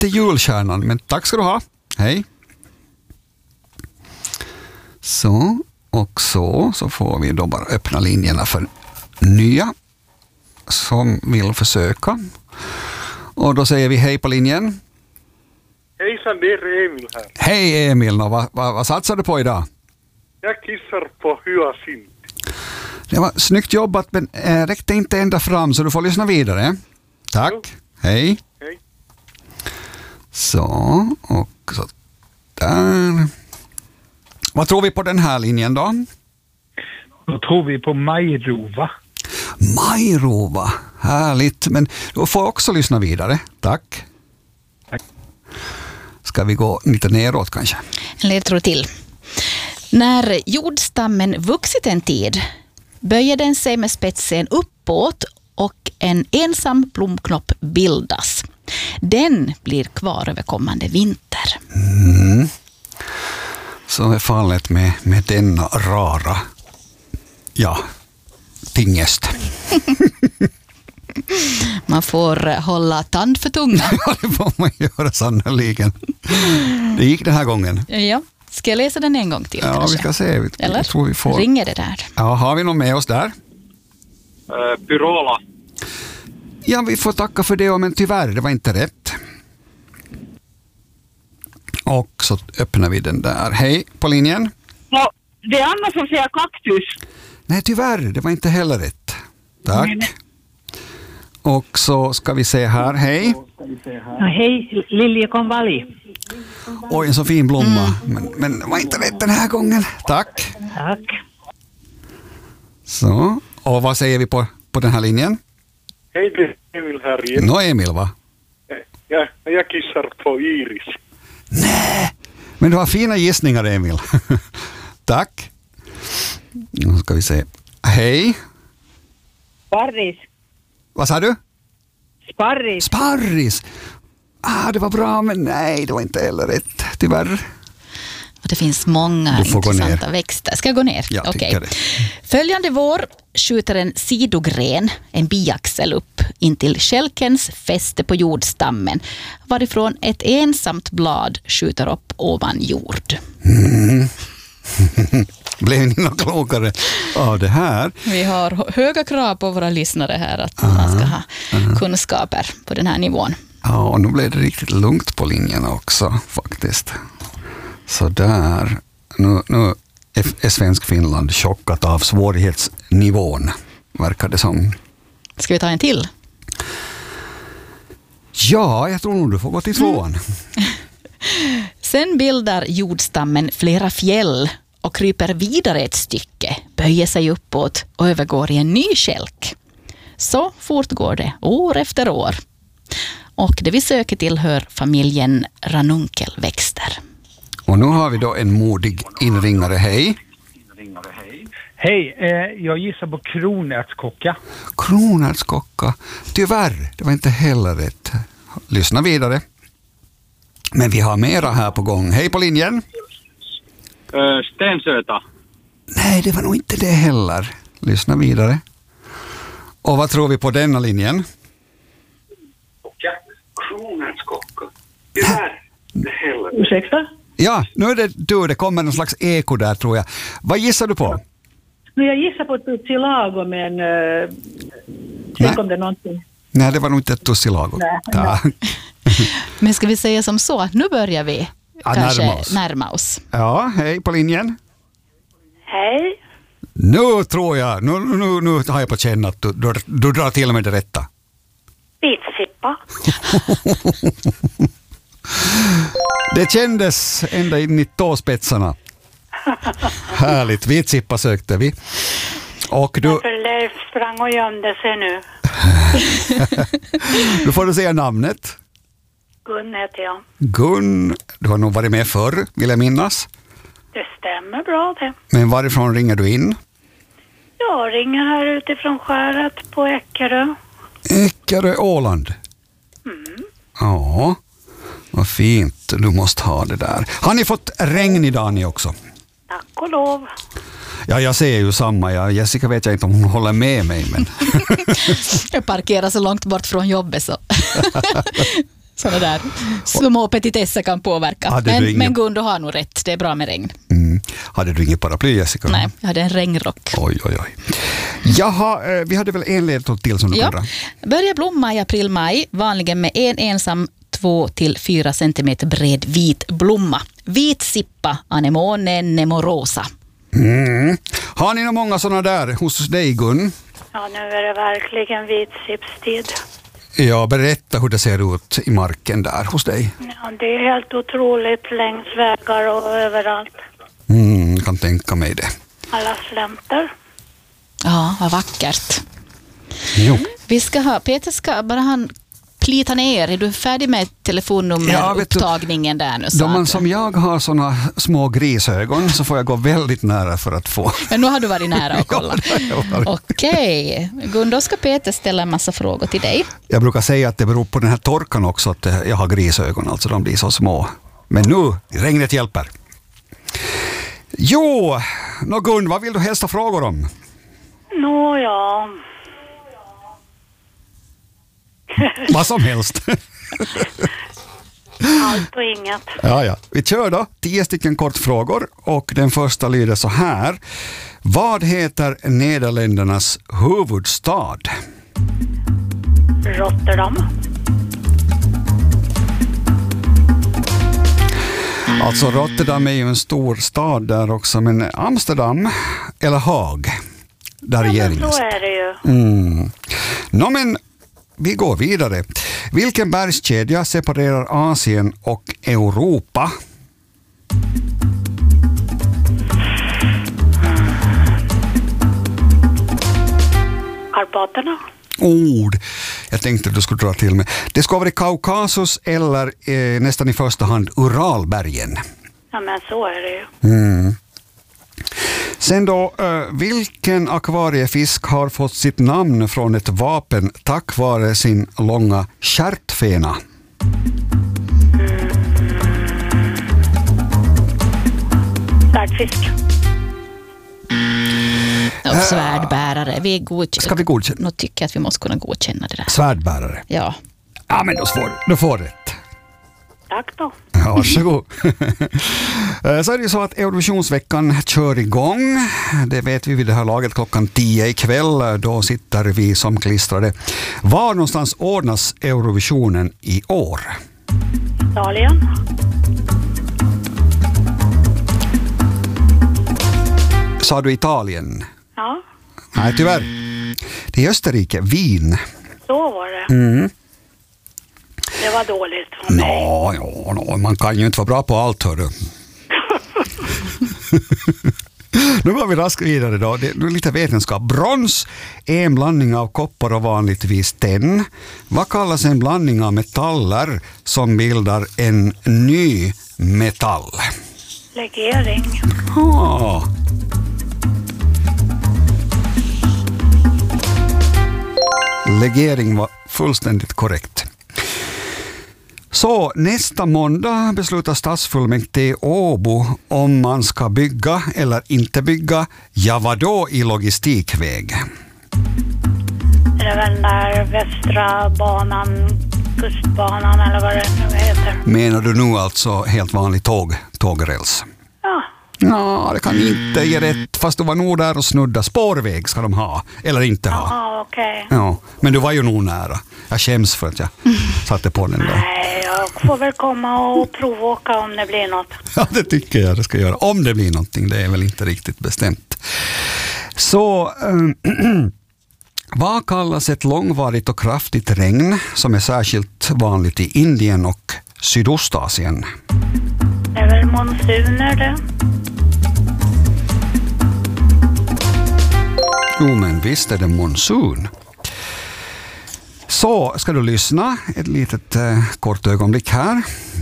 inte julstjärnan, men tack ska du ha. Hej. Så, och så får vi då bara öppna linjerna för nya som vill försöka. Och då säger vi hej på linjen. Hejsan, det är Emil här. Hej Emil, vad satsar du på idag? Jag kissar på hyacint. Det var snyggt jobbat, men räckte inte ända fram, så du får lyssna vidare. Tack, hej. Hej. Så, och så där. Vad tror vi på den här linjen då? Då tror vi på Majrova. Majrova, härligt. Men du får också lyssna vidare. Tack. Tack. Ska vi gå lite neråt kanske? En ledtråd till. När jordstammen vuxit en tid böjer den sig med spetsen uppåt och en ensam blomknopp bildas. Den blir kvar över kommande vinter. Så är fallet med denna rara tingest. Man får hålla tand för tunga. Ja, det får man göra sannoliken. Det gick den här gången. Ja. Ska jag läsa den en gång till? Ja, kanske? vi ska se. Eller? Jag tror vi får... Ringer det där? Ja, har vi någon med oss där? Pyrola. Ja, vi får tacka för det, men tyvärr, det var inte rätt. Och så öppnar vi den där. Hej, på linjen. Ja, det är Anna som säger kaktus. Nej, tyvärr, det var inte heller rätt. Tack. Nej. Och så ska vi se här. Hej. Ja, hej, liljekonvalj. Oj, en så fin blomma. Men det var inte rätt den här gången. Tack. Tack. Så, och vad säger vi på den här linjen? Hej, det är Emil här igen. Nå, Emil, va? Jag kissar på Iris. Nej, men du har fina gissningar, Emil. Tack. Nu ska vi se. Hej. Sparris. Vad sa du? Sparris. Sparris. Det var bra, men nej, det var inte heller rätt, tyvärr. Och det finns många intressanta växter. Ska jag gå ner? Jag tycker det. Följande vår skjuter en sidogren, en biaxel upp intill kälkens fäste på jordstammen, varifrån ett ensamt blad skjuter upp ovan jord. Blev ni något klokare av det här? Vi har höga krav på våra lyssnare här att man ska ha kunskaper på den här nivån. Ja, och nu blev det riktigt lugnt på linjen också faktiskt. Så där. Nu är Svensk Finland chockat av svårighetsnivån, verkar det som. Ska vi ta en till? Ja, jag tror nog du får gå till tvåan. Sen bildar jordstammen flera fjäll och kryper vidare ett stycke, böjer sig uppåt och övergår i en ny kälk. Så fortgår det år efter år. Och det vi söker tillhör familjen ranunkelväxter. Och nu har vi då en modig inringare. Hej. Hej, jag gissar på kronärtskocka. Kronärtskocka. Tyvärr, det var inte heller rätt. Lyssna vidare. Men vi har mera här på gång. Hej på linjen. Stensöta. Nej, det var nog inte det heller. Lyssna vidare. Och vad tror vi på denna linjen? Kronärtskocka. Tyvärr, det heller. Ursäkta? Ja, nu är det du. Det kommer någon slags eko där, tror jag. Vad gissar du på? Nu jag gissar på tussilago, men tänk om det är någonting. Nej, det var nog inte ett tussilago. Nej. Men ska vi säga som så, nu börjar vi kanske närma oss. Ja, hej på linjen. Hej. Nu tror jag, nu har jag på känn att du drar till med det rätta. Vitsippa. Det kändes ända in i tåspetsarna. Härligt, vitsippa sökte vi. Och du... För Leif sprang och gömde sig nu. Du får du säga namnet. Gun heter jag. Gun, du har nog varit med förr, vill jag minnas. Det stämmer bra det. Men varifrån ringer du in? Jag ringer här utifrån skäret på Eckerö. Eckerö, Åland. Ja, vad fint. Du måste ha det där. Har ni fått regn idag ni också? Tack och lov. Ja, jag ser ju samma. Jessica vet jag inte om hon håller med mig. Men... Jag parkerar så långt bort från jobbet så Sådana där små petitesser kan påverka. Men Gundo har nog rätt, det är bra med regn. Hade du inget paraply, Jessica? Nej, jag hade en regnrock. Oj. Jaha, vi hade väl en ledtråd till som du kunde. Börjar blomma i april-maj, vanligen med en ensam 2-4 centimeter bred vit blomma. Vit sippa, anemone nemorosa. Har ni några många sådana där hos dig, Gun? Ja, nu är det verkligen vitsipstid. Ja, berätta hur det ser ut i marken där hos dig. Ja, det är helt otroligt längs vägar och överallt. Kan tänka mig det. Alla slänter. Ja, vad vackert. Jo. Peter ska bara han plita ner. Är du färdig med telefonnummerupptagningen där nu? Då man som jag har såna små grisögon så får jag gå väldigt nära för att få. Men nu har du varit nära och kollat. Okej. Gundo, ska Peter ställa en massa frågor till dig. Jag brukar säga att det beror på den här torkan också att jag har grisögon, alltså de blir så små. Men nu, regnet hjälper. Jo, Gun, vad vill du helst ha frågor om? Ja. Vad som helst. Allt och inget. Ja. Vi kör då 10 stycken kortfrågor och den första lyder så här. Vad heter Nederländernas huvudstad? Rotterdam. Alltså Rotterdam är ju en stor stad där också, men Amsterdam eller Haag, där regeringen. Så är det ju. Men vi går vidare. Vilken bergskedja separerar Asien och Europa? Karpaterna. Jag tänkte att du skulle dra till med. Det ska vara Kaukasus eller nästan i första hand Uralbergen. Ja, men så är det ju. Sen då, vilken akvariefisk har fått sitt namn från ett vapen tack vare sin långa stjärtfena? Svärdfisk. Svärdbärare. Ska vi godkänna? Nu tycker jag att vi måste kunna godkänna det där. Svärdbärare? Ja. Ja, men du får rätt. Tack då. Ja, varsågod. Så är det ju så att Eurovisionsveckan kör igång. Det vet vi vid det här laget klockan 10 ikväll. Då sitter vi som klistrade. Var någonstans ordnas Eurovisionen i år? Italien. Sa du Italien? Ja. Nej, tyvärr. Det är Österrike, Wien. Så var det. Det var dåligt för mig. Man kan ju inte vara bra på allt, hörru. Nu går vi raskt vidare då. Det är lite vetenskap. Brons är en blandning av koppar och vanligtvis tenn. Vad kallas en blandning av metaller som bildar en ny metall? Legering. Legering var fullständigt korrekt. Så nästa måndag beslutar stadsfullmäktige i Åbo om man ska bygga eller inte bygga. Ja, vadå i logistikväg? Är det väl där västra banan, kustbanan eller vad det nu heter? Menar du nu alltså helt vanlig tågräls? Ja. Ja, det kan inte ge rätt, fast du var nog där och snudda. Spårväg ska de ha, eller inte ha. Ja, okej. Ja, men du var ju nog nära. Jag skäms för att jag satte på den då. Nej, jag får väl komma och provåka om det blir något. Ja, det tycker jag det ska göra. Om det blir någonting, det är väl inte riktigt bestämt. Så, vad kallas ett långvarigt och kraftigt regn som är särskilt vanligt i Indien och Sydostasien? Det är väl monsuner det? Jo, men visst är det monsun. Så ska du lyssna ett litet kort ögonblick här.